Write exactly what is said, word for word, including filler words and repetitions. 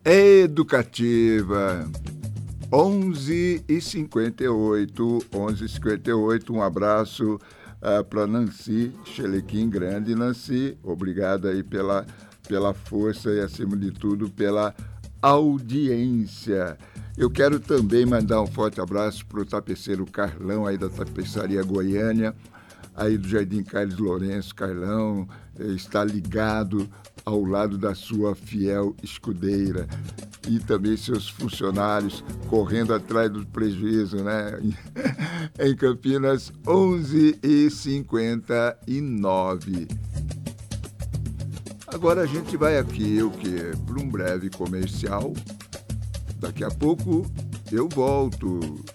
educativa. onze e cinquenta e oito, onze e cinquenta e oito, um abraço uh, para Nancy Chelequim Grande. Nancy, obrigado aí pela, pela força e, acima de tudo, pela audiência. Eu quero também mandar um forte abraço para o tapeceiro Carlão, aí da Tapeçaria Goiânia, aí do Jardim Carlos Lourenço. Carlão está ligado ao lado da sua fiel escudeira. E também seus funcionários correndo atrás do prejuízo, né? Em Campinas, onze e cinquenta e nove. Agora a gente vai aqui, o quê? Para um breve comercial. Daqui a pouco eu volto.